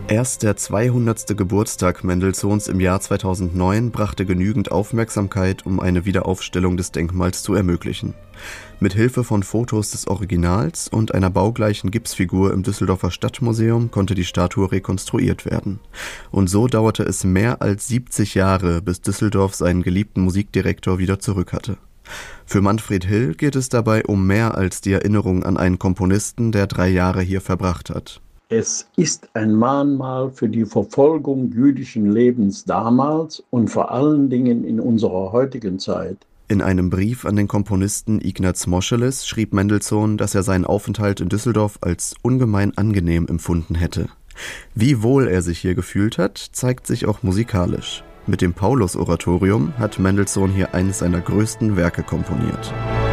Erst der 200. Geburtstag Mendelssohns im Jahr 2009 brachte genügend Aufmerksamkeit, um eine Wiederaufstellung des Denkmals zu ermöglichen. Mit Hilfe von Fotos des Originals und einer baugleichen Gipsfigur im Düsseldorfer Stadtmuseum konnte die Statue rekonstruiert werden. Und so dauerte es mehr als 70 Jahre, bis Düsseldorf seinen geliebten Musikdirektor wieder zurück hatte. Für Manfred Hill geht es dabei um mehr als die Erinnerung an einen Komponisten, der 3 Jahre hier verbracht hat. Es ist ein Mahnmal für die Verfolgung jüdischen Lebens damals und vor allen Dingen in unserer heutigen Zeit. In einem Brief an den Komponisten Ignaz Moscheles schrieb Mendelssohn, dass er seinen Aufenthalt in Düsseldorf als ungemein angenehm empfunden hätte. Wie wohl er sich hier gefühlt hat, zeigt sich auch musikalisch. Mit dem Paulus-Oratorium hat Mendelssohn hier eines seiner größten Werke komponiert.